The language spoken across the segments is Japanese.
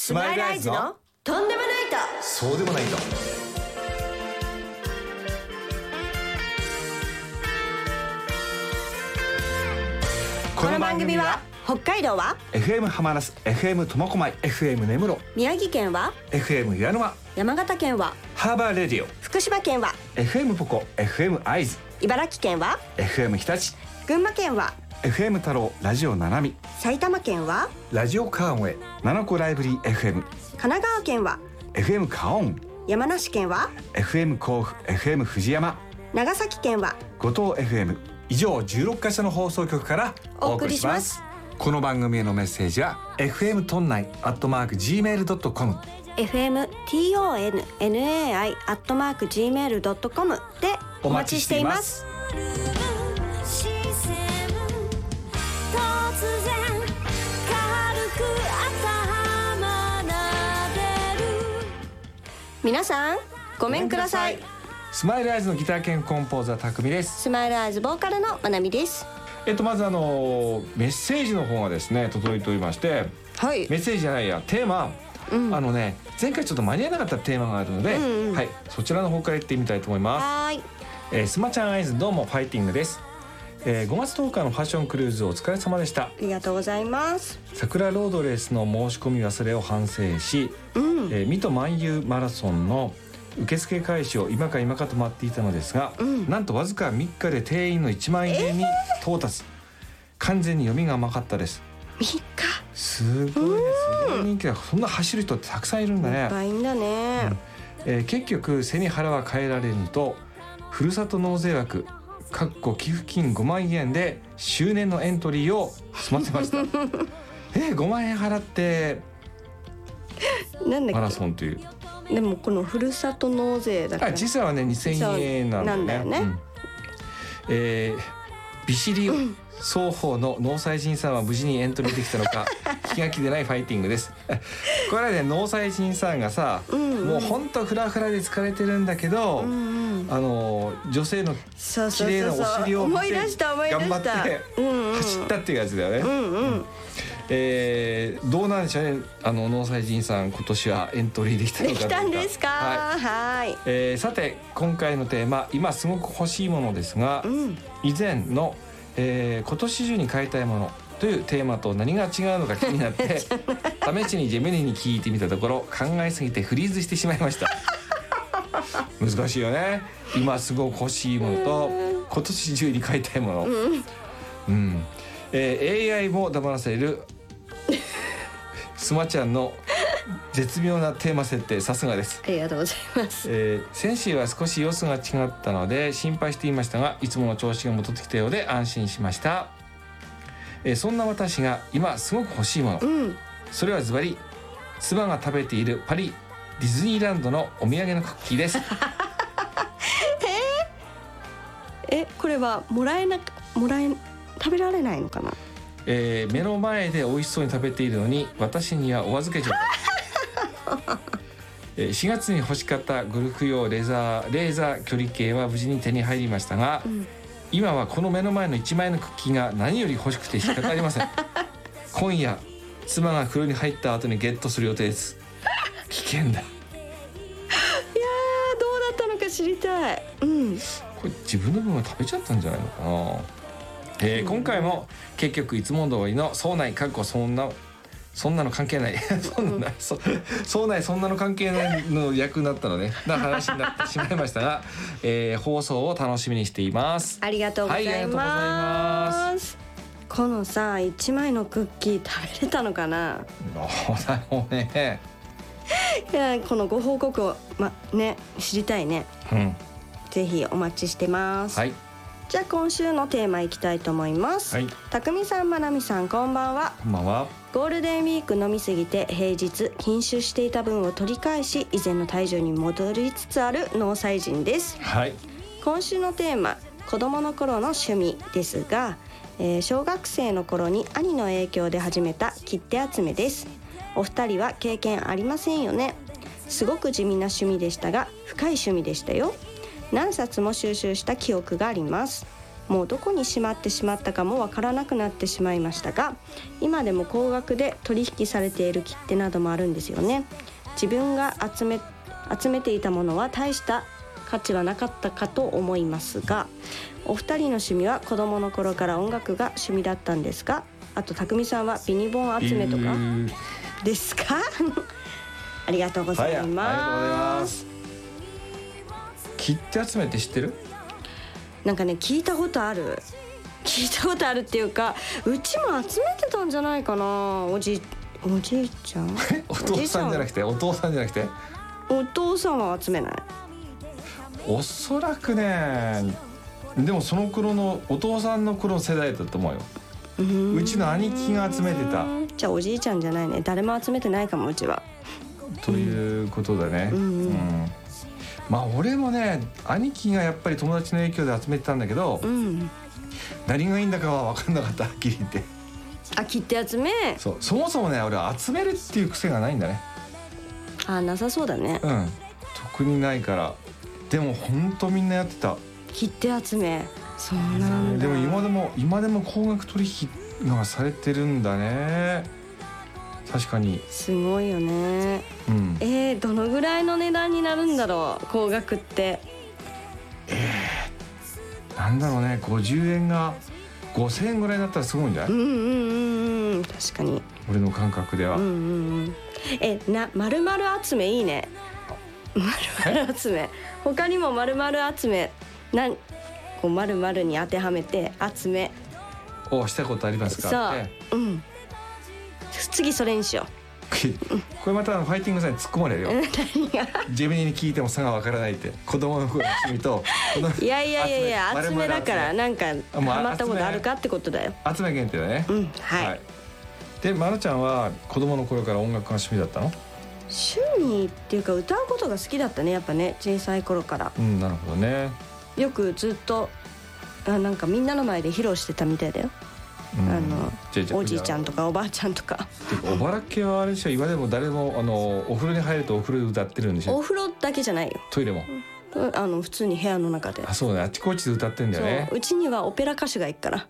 スマイルアイズのとんでもないとそうでもないと。 この番組は北海道は FM 浜那須、FM 苫小牧、FM 根室、 宮城県は FM 岩沼、 山形県はハーバーレディオ、 福島県は FM ポコ、FM 会津、 茨城県は FM 日立、 群馬県は FM 太郎、ラジオななみ、 埼玉県はラジオ川越、七子ライブリー FM、 神奈川県は FM 花音、 山梨県は FM 甲府、FM 藤山、 長崎県は五島 FM、以上16カ所の放送局からお送りします。この番組へのメッセージは FM トンナイ@gmail.com、 fmtonnai@gmail.com でお待ちしています。皆さんごめんください。 スマイルアイズのギター兼コンポーザーたくみです。 スマイルアイズボーカルのまなみです。 まずメッセージの方がですね届いておりまして、 はい、 メッセージじゃないやテーマ、前回ちょっと間に合わなかったテーマがあるので、はい、そちらの方から言ってみたいと思います。 はい、 スマちゃんアイズどうもファイティングです。5月10日のファッションクルーズお疲れ様でした。 ありがとうございます。 桜ロードレースの申し込み忘れを反省し、水戸万有マラソンの受付開始を今か今かと待っていたのですが、なんとわずか3日で定員の1万円に到達、完全に読みが甘かったです。 3日すごいです。人気だ。そんな走る人ってたくさんいるんだね。 いっぱいいんだね。 結局背に腹は変えられるとふるさと納税枠寄付金5万円で周年のエントリーを済ませました。5万円払ってなんだっけマラソンという。 でもこのふるさと納税だから実際はね2000円なんだよね。ビシリ双方の農祭人さんは無事にエントリーできたのか気が気でないファイティングです。これはね農祭人さんがさ、もうほんとフラフラで疲れてるんだけど、女性の綺麗なお尻を見て頑張って走ったっていうやつだよね。どうなんでしょうね、農祭人さん今年はエントリーできたのかどうか。 できたんですか。はい、 さて今回のテーマ、今すごく欲しいものですが、以前の、今年中に買いたいものというテーマと何が違うのか気になって試しにジェミニに聞いてみたところ、考えすぎてフリーズしてしまいました。難しいよね。今すごく欲しいものと今年中に買いたいもの、AI も黙らせるスマちゃんの絶妙なテーマ設定、さすがです。 ありがとうございます。 先週は少し様子が違ったので心配していましたが、いつもの調子が戻ってきたようで安心しました。そんな私が今すごく欲しいもの、それはズバリ妻が食べているパリディズニーランドのお土産のクッキーです。 これは食べられないのかな。 目の前で美味しそうに食べているのに私にはお預けちゃった。4月に欲しかったゴルフ用レーザー距離計は無事に手に入りましたが、今はこの目の前の1枚のクッキーが何より欲しくて仕方ありません。今夜妻が風呂に入った後にゲットする予定です。危険だ。いやどうだったのか知りたい。 これ自分の分は食べちゃったんじゃないのかな。今回も結局いつも通りのそうないそんなの関係ないそうないそんなの関係ないの役になったのねな話になってしまいましたが、放送を楽しみにしています。 ありがとうございます。ありがとうございます。このさ1枚のクッキー食べれたのかな。 どうだろうね。 いやこのご報告を知りたいね。ぜひお待ちしてます。 はい。 じゃあ今週のテーマいきたいと思います。たくみさん、まなみさん、こんばんは。 こんばんは。 ゴールデンウィーク飲みすぎて平日禁酒していた分を取り返し以前の体重に戻りつつある農祭人です。今週のテーマ、子供の頃の趣味ですが、小学生の頃に兄の影響で始めた切手集めです。お二人は経験ありませんよね。すごく地味な趣味でしたが深い趣味でしたよ。何冊も収集した記憶があります。 もうどこにしまってしまったかもわからなくなってしまいましたが、今でも高額で取引されている切手などもあるんですよね。自分が集めていたものは大した価値はなかったかと思いますが、お二人の趣味は子供の頃から音楽が趣味だったんですか？あと匠さんはビニボン集めとかですか？ありがとうございます。 はい、ありがとうございます。切手集めって知ってる？ なんかね、聞いたことあるっていうか、うちも集めてたんじゃないかな。おじいちゃんお父さんじゃなくてお父さんは集めない。 おそらくね、でもその頃のお父さんの頃の世代だと思うよ。うちの兄貴が集めてた。 じゃあおじいちゃんじゃないね。誰も集めてないかも、うちは。 ということだね。まあ俺もね、兄貴がやっぱり友達の影響で集めてたんだけど、何がいいんだかは分かんなかった、はっきり言って。 切手集め。 そもそもね、俺は集めるっていう癖がないんだね。 なさそうだね。 特にないから。でも本当みんなやってた。 切手集め。そうなんだ。 でも今でも高額取引がされてるんだね。確かにすごいよね。どのぐらいの値段になるんだろう、高額って。 なんだろうね、50円が5000円ぐらいになったらすごいんじゃない？ 確かに。 俺の感覚では。 丸々集めいいね。丸々集め。他にも丸々集め、丸々に当てはめて集めをしたことありますか？ そう。次それにしよう。 これまたファイティングさんに突っ込まれるよ。 何が？ ジェミニに聞いても差がわからないって。子供の頃の趣味といや集めだから、なんかハマったことあるかってことだよ。 集め限定だね。はい。で、まなちゃんは子供の頃から音楽が趣味だったの？ 趣味っていうか、歌うことが好きだったね、やっぱね、小さい頃から。 なるほどね。 よくずっとなんかみんなの前で披露してたみたいだよ。おじいちゃんとかおばあちゃんとか。 おばらけはあれでしょ、今でも誰もお風呂に入るとお風呂で歌ってるんでしょ？ お風呂だけじゃないよ。 トイレも。 普通に部屋の中で。 そうね、あっちこっちで歌ってんだよね。 うちにはオペラ歌手がいっから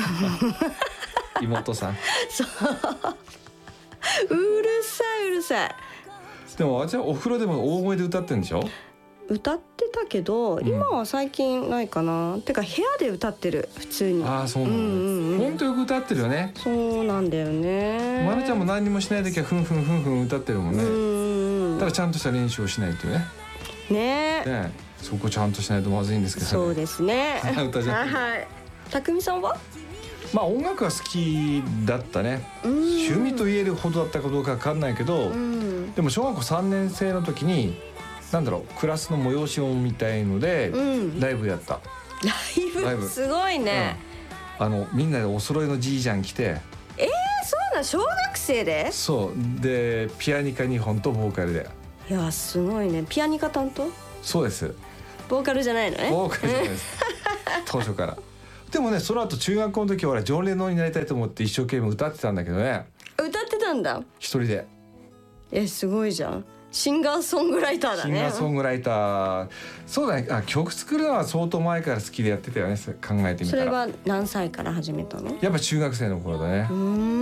妹さん。 そううるさい。 でも私はお風呂でも大声で歌ってるんでしょ？ 歌ってたけど、今は最近ないかな。てか部屋で歌ってる、普通に。 そうなんだ。本当よく歌ってるよね。 そうなんだよね。 まなちゃんも何にもしない時はふんふん歌ってるもんね。だからちゃんとした練習をしないとね。ね、そこちゃんとしないとまずいんですけどね。 そうですね。 歌じゃなくて。 匠さんは？ 音楽が好きだったね。趣味と言えるほどだったかどうかわかんないけど、でも小学校3年生の時にクラスの催し物みたいのでライブやった。 ライブすごいね。 みんなでお揃いのジージャン着て。 そうだ、小学生で？そうで、ピアニカ2本とボーカルで。 いや、すごいね。ピアニカ担当？ そうです。 ボーカルじゃないのね。 ボーカルじゃないです当初から。でもね、その後中学校の時はジョン・レノンになりたいと思って一生懸命歌ってたんだけどね。 歌ってたんだ、 一人で。 すごいじゃん。シンガーソングライターだね。 シンガーソングライター。そうだね。曲作るのは相当前から好きでやってたよね、考えてみたら。 それは何歳から始めたの？やっぱ中学生の頃だね。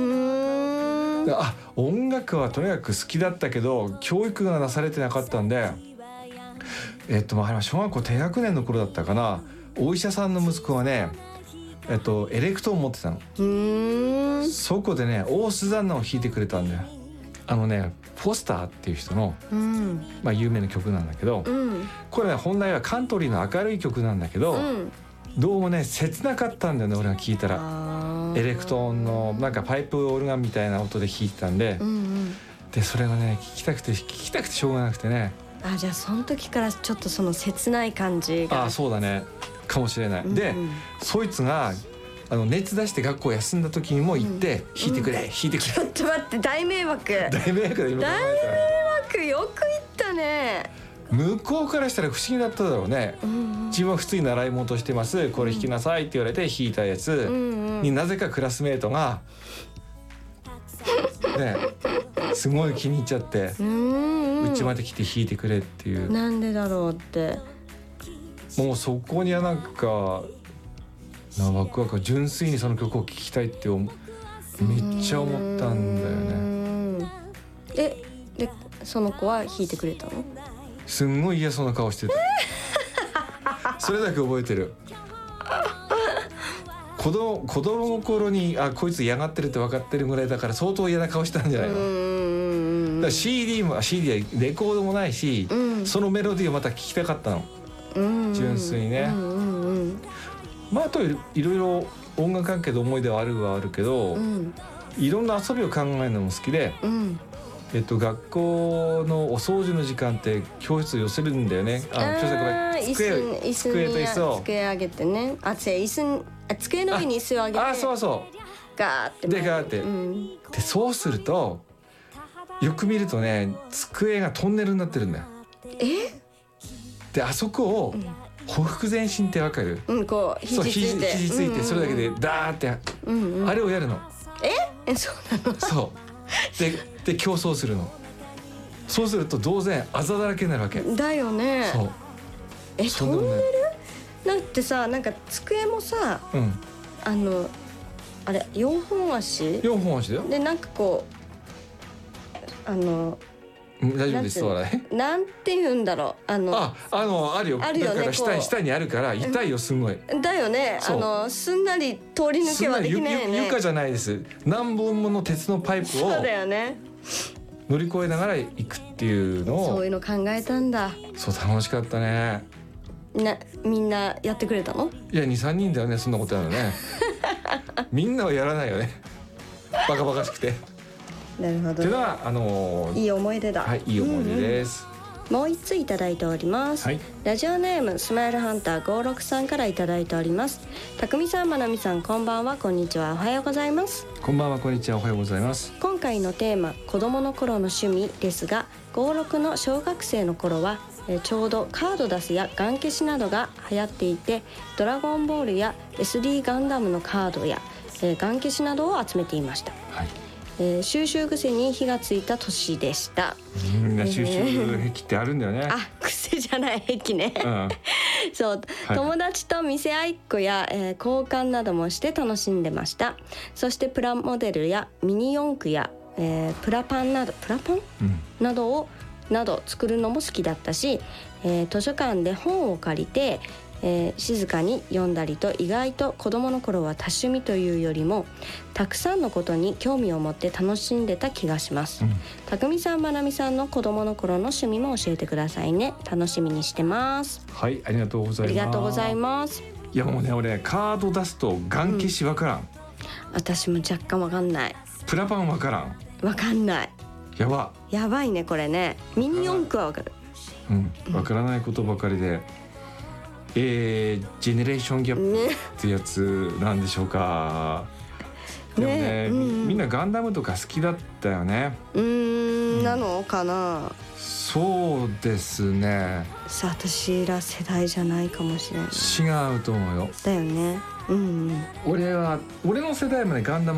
音楽はとにかく好きだったけど教育がなされてなかったんで、小学校低学年の頃だったかな。お医者さんの息子はね、エレクトーン持ってたの。そこでね、大スザンナを弾いてくれたんだよ。フォスターっていう人の、有名な曲なんだけど、これね、本来はカントリーの明るい曲なんだけど、どうもね、切なかったんだよね、俺が聞いたら。エレクトーンのパイプオルガンみたいな音で弾いてたんで、でそれがね、聞きたくてしょうがなくてね。 じゃあその時からちょっとその切ない感じが。 そうだね、かもしれない。で、そいつが熱出して学校休んだ時にも行って弾いてくれ、弾いてくれ。ちょっと待って、大迷惑だ。 大迷惑、よく言ったね。 向こうからしたら不思議だっただろうね。自分は普通に習い事してます、これ弾きなさいって言われて弾いたやつに、なぜかクラスメートがね、すごい気に入っちゃって、うちまで来て弾いてくれっていう。なんでだろうって。 もうそこにはワクワク、純粋にその曲を聴きたいってめっちゃ思ったんだよね。 でその子は弾いてくれたの？ すんごい嫌そうな顔してたそれだけ覚えてる。子供の頃にこいつ嫌がってるって分かってるぐらいだから相当嫌な顔したんじゃないの。だから CD はレコードもないし、そのメロディーをまた聴きたかったの、純粋にね。まああといろいろ音楽関係で思い出はあるけど、いろんな遊びを考えるのも好きで、学校のお掃除の時間って教室寄せるんだよね。机と椅子を机上げてね、机の上に椅子を上げて、 そうガーってででそうするとよく見るとね、机がトンネルになってるんだよ。であそこをほふ前進ってわかる？ こう肘ついてそれだけでダーって、あれをやるの。 そうなの？ そうで競争するの。そうすると当然あざだらけになるわけだよね。 そうトンネルだってさ、なんか机もさ、あれ4本足だよ。 でなんかこう大丈夫です。 なんて言うんだろう、 あるよ。だから下にあるから痛いよ、すごい。だよね。すんなり通り抜けはできないよね。 床じゃないです。何本もの鉄のパイプをそうだよね、 乗り越えながら行くっていうのを。 そういうの考えたんだ。 そう、楽しかったね。 みんなやってくれたの？ いや 2,3 人だよね、そんなことやるのねみんなはやらないよね、バカバカしくて。 なるほど、ね。 というのはいい思い出だ。 はい、いい思い出です。 もう一ついただいております、ラジオネームスマイルハンター56さんからいただいております。たくみさん、まなみさん、こんばんは、こんにちは、おはようございます。 こんばんは、こんにちは、おはようございます。 今回のテーマ、子供の頃の趣味ですが、56の小学生の頃はちょうどカードダスやガン消しなどが流行っていて、ドラゴンボールや SD ガンダムのカードやガン消しなどを集めていました。収集癖に火がついた年でした。 みんな収集癖ってあるんだよね。 癖じゃない癖ね、そう、友達と見せ合いっこや、交換などもして楽しんでました。そしてプラモデルやミニ四駆や、プラパンなど作るのも好きだったし、図書館で本を借りて、静かに読んだりと、意外と子供の頃は多趣味というよりもたくさんのことに興味を持って楽しんでた気がします。たくみさん、まなみさんの子供の頃の趣味も教えてくださいね。楽しみにしてます。 はい、ありがとうございます。 ありがとうございます。 いやもうね、俺カード出すとガン消しわからん、 私も若干わかんない。 プラパンわからん。 わかんない。やばいねこれね。ミニ四駆はわかる。 わからないことばかりで、ジェネレーションギャップってやつなんでしょうか。でもね、みんなガンダムとか好きだったよね。 なのかな。 そうですね。 私ら世代じゃないかもしれない。 違うと思うよ。 だよね。 俺の世代もね、ガンダム